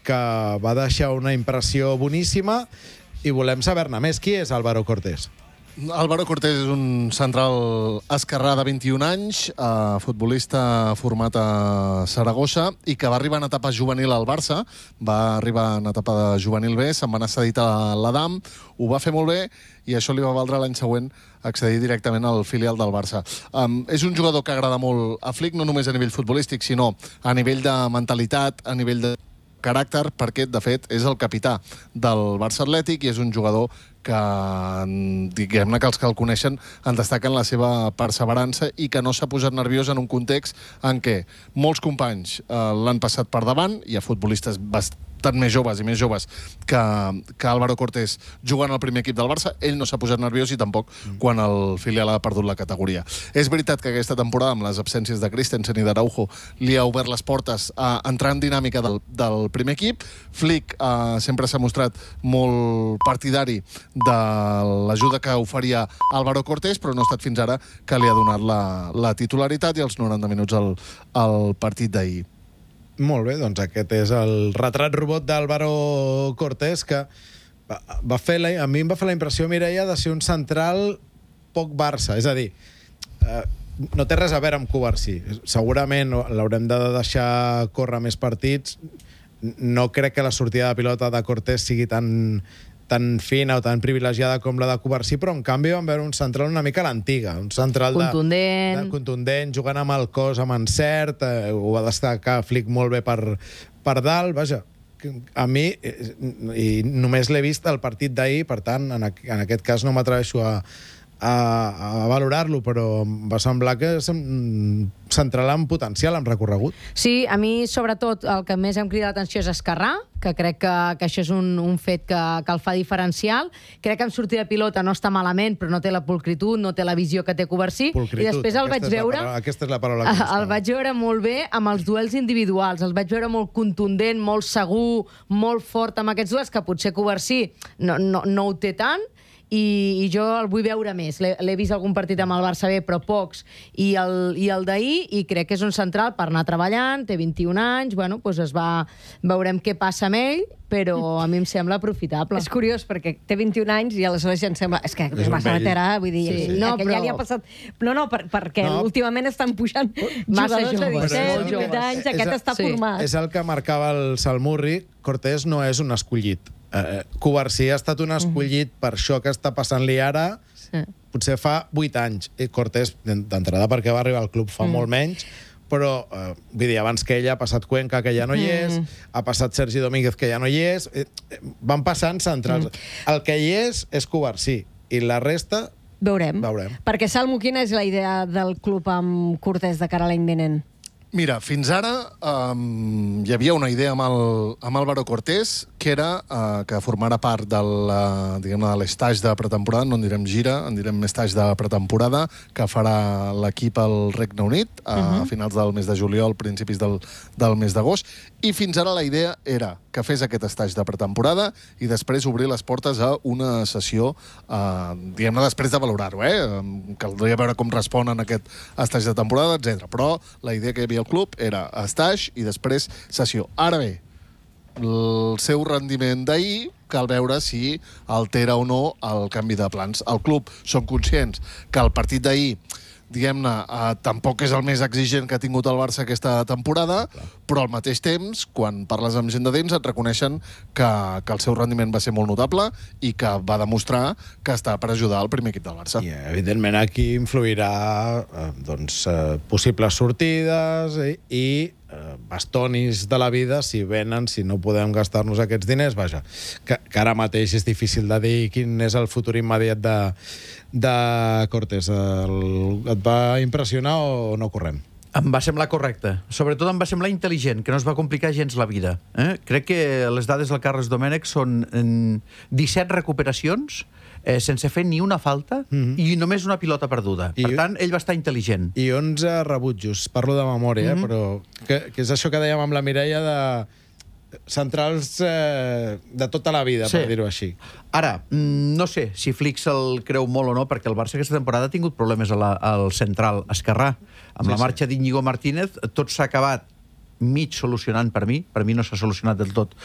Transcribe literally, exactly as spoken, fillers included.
que va deixar una impressió boníssima i volem saber-ne més. Qui és Álvaro Cortés? Álvaro Cortés és un central esquerrà de vint-i-un anys, eh, futbolista format a Saragossa i que va arribar en etapa juvenil al Barça, va arribar en etapa de juvenil B, se'n va anar cedit a l'Adam, ho va fer molt bé i això li va valdre l'any següent accedir directament al filial del Barça. Um, és un jugador que agrada molt a Flick, no només a nivell futbolístic, sinó a nivell de mentalitat, a nivell de caràcter, perquè, de fet, és el capità del Barça Atlètic i és un jugador que, diguem-ne, que els que el coneixen en destaquen la seva perseverança i que no s'ha posat nerviós en un context en què molts companys eh, l'han passat per davant, hi ha futbolistes bastant més joves i més joves que, que Álvaro Cortés jugant al primer equip del Barça, ell no s'ha posat nerviós i tampoc mm. quan el filial ha perdut la categoria. És veritat que aquesta temporada, amb les absències de Christensen i d'Araujo, li ha obert les portes a entrar en dinàmica del, del primer equip. Flick eh, sempre s'ha mostrat molt partidari de l'ajuda que oferia Álvaro Cortés, però no ha estat fins ara que li ha donat la, la titularitat i els noranta minuts al, al partit d'ahir. Molt bé, doncs aquest és el retrat robot d'Álvaro Cortés, que va, va fer la, a mi em va fer la impressió, Mireia, de ser un central poc Barça. És a dir, eh, no té res a veure amb Covarsí. Segurament l'haurem de deixar córrer més partits. No crec que la sortida de pilota de Cortés sigui tan, tan fina o tan privilegiada com la de Covarsí, però en canvi vam veure un central una mica a l'antiga, un central contundent. De, de, contundent, jugant amb el cos, amb encert, eh, ho va destacar Flick molt bé per, per dalt, vaja, a mi, eh, i només l'he vist al partit d'ahir, per tant, en, a, en aquest cas no m'atreveixo a, a, a valorar-lo, però em va semblar que és un central amb potencial, amb recorregut. Sí, a mi, sobretot, el que més em crida l'atenció és Esquerrà, que crec que, que això és un, un fet que, que el fa diferencial. Crec que en sortida de pilota no està malament, però no té la pulcritud, no té la visió que té Covarsí. Pulcritud, I després el vaig veure... Paraula, aquesta és la paraula que el vaig veure molt bé amb els duels individuals. El vaig veure molt contundent, molt segur, molt fort amb aquests duels, que potser Covarsí no, no, no ho té tant, i, i jo el vull veure més. L'he vist algun partit amb el Barça B, però pocs, i el, i el d'ahir, i crec que és un central per anar treballant, té vint-i-un anys, bueno, doncs es va... veurem què passa amb ell, però a mi em sembla aprofitable. És curiós, perquè té vint-i-un anys i aleshores ja em sembla... És que és massa veterà, vull dir... Sí, sí. No, No, que però... ja li ha passat... No, no, per, perquè No. últimament estan pujant Massa jugadors de joves, disset, molt divuit joves. anys, És aquest el- està sí. format. És el que marcava el Salmurri. Cortés no és un escollit. Eh, Covarsí ha estat un escollit per això que està passant-li ara, Sí. potser fa vuit anys. I Cortés, d'entrada, perquè va arribar al club fa mm. molt menys, però, eh, vull dir, abans que ella ha passat Cuenca, que ja no hi és, mm. ha passat Sergi Domínguez, que ja no hi és, eh, van passant centrals. Mm. El que hi és és Covarsí, i la resta... Veurem. Veurem. Perquè, Salmo, quina és la idea del club amb Cortés de cara a l'any vinent? Mira, fins ara um, hi havia una idea amb, el, amb Álvaro Cortés, que era uh, que formarà part de l'estatge de pretemporada, no en direm gira, en direm estatge de pretemporada, que farà l'equip al Regne Unit a, uh -huh. a finals del mes de juliol, principis del, del mes d'agost, i fins ara la idea era que fes aquest estatge de pretemporada i després obrir les portes a una sessió, uh, diguem-ne, després de valorar-ho, eh? Caldria veure com responen aquest estatge de temporada, etcètera. Però la idea que hi havia al club era estatge i després sessió. Ara bé, el seu rendiment d'ahir cal veure si altera o no el canvi de plans. El club són conscients que el partit d'ahir, diguem-ne, eh, tampoc és el més exigent que ha tingut el Barça aquesta temporada, però al mateix temps, quan parles amb gent de dins, et reconeixen que, que el seu rendiment va ser molt notable i que va demostrar que està per ajudar el primer equip del Barça. I, evidentment, aquí influirà eh, doncs, eh, possibles sortides i, i eh, bastonis de la vida, si venen, si no podem gastar-nos aquests diners, vaja, que, que ara mateix és difícil de dir quin és el futur immediat de, de Cortés. El, et va impressionar o no correm? Em va semblar correcte. Sobretot em va semblar intel·ligent, que no es va complicar gens la vida. Eh? Crec que les dades del Carles Domènech són en disset recuperacions eh, sense fer ni una falta mm-hmm. i només una pilota perduda. I, per tant, ell va estar intel·ligent. I onze rebutjos. Parlo de memòria, mm-hmm. eh? però que, que és això que dèiem amb la Mireia de centrals eh, de tota la vida, sí. per dir-ho així. Ara, no sé si Flick se'l creu molt o no, perquè el Barça aquesta temporada ha tingut problemes a la, al central esquerrà. Amb sí, la marxa sí. d'Íñigo Martínez, tot s'ha acabat mig solucionant per mi. Per mi no s'ha solucionat del tot